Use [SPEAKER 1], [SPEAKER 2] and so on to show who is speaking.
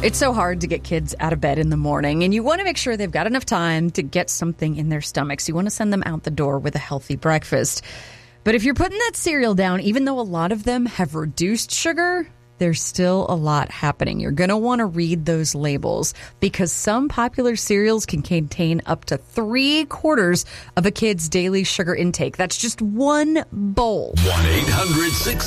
[SPEAKER 1] It's so hard to get kids out of bed in the morning, and you want to make sure they've got enough time to get something in their stomachs. You want to send them out the door with a healthy breakfast. But if you're putting that cereal down, even though a lot of them have reduced sugar, there's still a lot happening. You're going to want to read those labels because some popular cereals can contain up to 3/4 of a kid's daily sugar intake. That's just one bowl.
[SPEAKER 2] 1-800-6